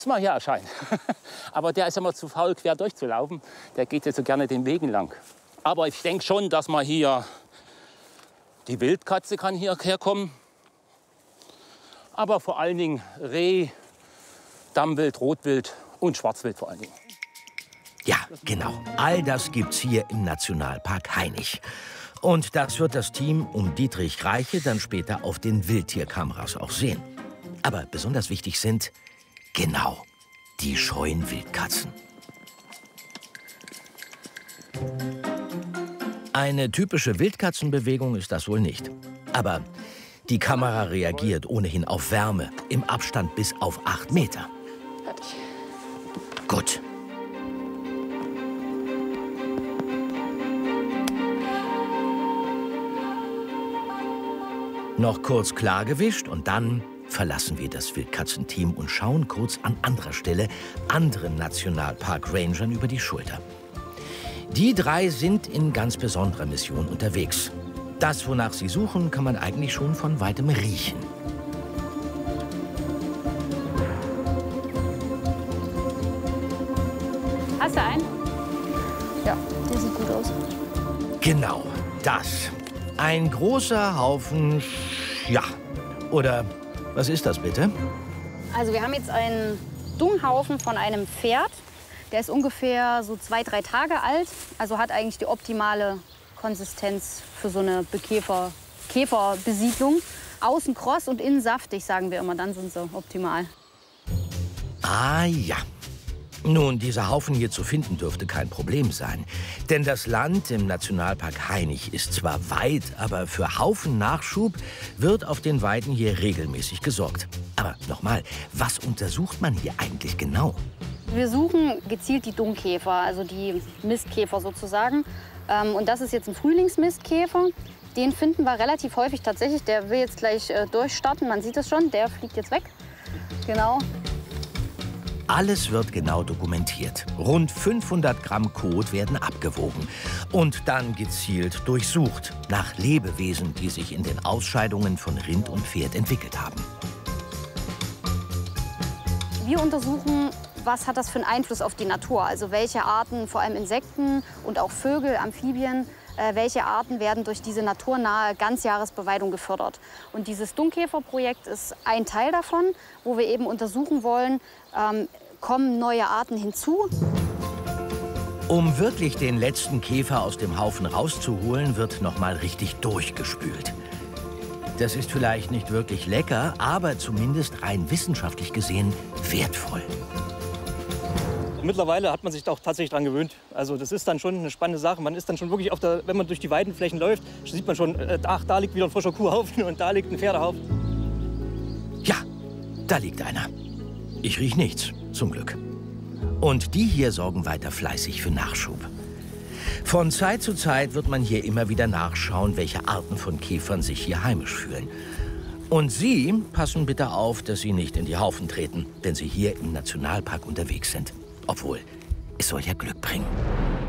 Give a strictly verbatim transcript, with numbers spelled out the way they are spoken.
mal hier erscheinen. Aber der ist immer zu faul, quer durchzulaufen. Der geht jetzt so gerne den Wegen lang. Aber ich denke schon, dass man hier, die Wildkatze kann hier herkommen. Aber vor allen Dingen Reh, Dammwild, Rotwild und Schwarzwild vor allen Dingen. Ja, genau. All das gibt's hier im Nationalpark Hainich. Und das wird das Team um Dietrich Reiche dann später auf den Wildtierkameras auch sehen. Aber besonders wichtig sind, genau, die scheuen Wildkatzen. Eine typische Wildkatzenbewegung ist das wohl nicht. Aber die Kamera reagiert ohnehin auf Wärme im Abstand bis auf acht Meter. Fertig. Gut. Noch kurz klar gewischt und dann verlassen wir das Wildkatzenteam und schauen kurz an anderer Stelle anderen Nationalpark-Rangern über die Schulter. Die drei sind in ganz besonderer Mission unterwegs. Das, wonach sie suchen, kann man eigentlich schon von weitem riechen. Hast du einen? Ja, der sieht gut aus. Genau, das. Ein großer Haufen, ja, oder was ist das bitte? Also wir haben jetzt einen Dunghaufen von einem Pferd. Der ist ungefähr so zwei, drei Tage alt. Also hat eigentlich die optimale Konsistenz für so eine Bekäfer, Käferbesiedlung. Außen kross und innen saftig, sagen wir immer. Dann sind sie optimal. Ah ja. Nun, dieser Haufen hier zu finden dürfte kein Problem sein. Denn das Land im Nationalpark Hainich ist zwar weit, aber für Haufennachschub wird auf den Weiden hier regelmäßig gesorgt. Aber nochmal, was untersucht man hier eigentlich genau? Wir suchen gezielt die Dungkäfer, also die Mistkäfer sozusagen. Und das ist jetzt ein Frühlingsmistkäfer. Den finden wir relativ häufig tatsächlich. Der will jetzt gleich äh, durchstarten, man sieht es schon. Der fliegt jetzt weg. Genau. Alles wird genau dokumentiert. Rund fünfhundert Gramm Kot werden abgewogen und dann gezielt durchsucht nach Lebewesen, die sich in den Ausscheidungen von Rind und Pferd entwickelt haben. Wir untersuchen, was hat das für einen Einfluss auf die Natur? Also welche Arten, vor allem Insekten und auch Vögel, Amphibien, äh, welche Arten werden durch diese naturnahe Ganzjahresbeweidung gefördert? Und dieses Dungkäferprojekt ist ein Teil davon, wo wir eben untersuchen wollen, ähm, kommen neue Arten hinzu? Um wirklich den letzten Käfer aus dem Haufen rauszuholen, wird noch mal richtig durchgespült. Das ist vielleicht nicht wirklich lecker, aber zumindest rein wissenschaftlich gesehen wertvoll. Mittlerweile hat man sich auch tatsächlich daran gewöhnt. Also das ist dann schon eine spannende Sache. Man ist dann schon wirklich auf der, wenn man durch die Weidenflächen läuft, sieht man schon, ach, da liegt wieder ein frischer Kuhhaufen und da liegt ein Pferdehaufen. Ja, da liegt einer. Ich riech nichts, zum Glück. Und die hier sorgen weiter fleißig für Nachschub. Von Zeit zu Zeit wird man hier immer wieder nachschauen, welche Arten von Käfern sich hier heimisch fühlen. Und Sie passen bitte auf, dass Sie nicht in die Haufen treten, wenn Sie hier im Nationalpark unterwegs sind. Obwohl, es soll ja Glück bringen.